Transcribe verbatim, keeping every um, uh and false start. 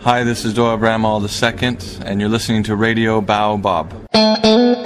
Hi, this is Doyle Bramall the second, and you're listening to Radio Baobab.